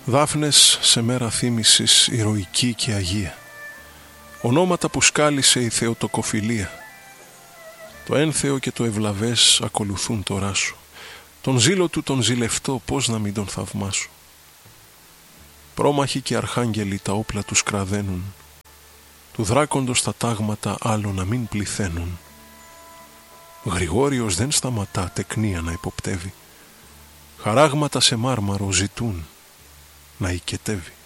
Δάφνες σε μέρα θύμησης ηρωική και αγία, ονόματα που σκάλισε η θεοτοκοφιλία. Το ένθεο και το ευλαβές ακολουθούν τώρα σου, τον ζήλο του τον ζηλευτό πώς να μην τον θαυμάσω. Πρόμαχοι και αρχάγγελοι τα όπλα τους κραδένουν, του δράκοντος τα τάγματα άλλο να μην πληθαίνουν. Γρηγόριος δεν σταματά τεκνία να υποπτεύει, χαράγματα σε μάρμαρο ζητούν να οικετεύει.